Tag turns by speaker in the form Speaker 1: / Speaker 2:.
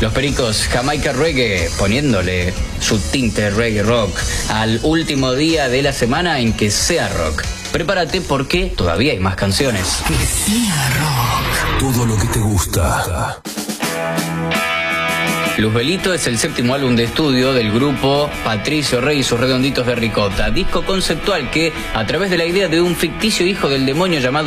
Speaker 1: Los Pericos, Jamaica Reggae, poniéndole su tinte reggae rock al último día de la semana en que sea rock. Prepárate porque todavía hay más canciones.
Speaker 2: Que sea rock. Todo lo que te gusta.
Speaker 1: Luzbelito es el séptimo álbum de estudio del grupo Patricio Rey y sus Redonditos de Ricota, disco conceptual que, a través de la idea de un ficticio hijo del demonio llamado